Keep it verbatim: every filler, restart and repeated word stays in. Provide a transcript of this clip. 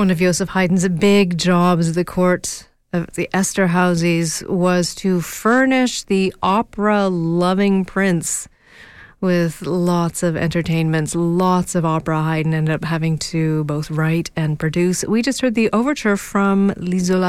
One of Joseph Haydn's big jobs at the court of the Esterházys was to furnish the opera-loving prince with lots of entertainments, lots of opera. Haydn ended up having to both write and produce. We just heard the overture from L'Isola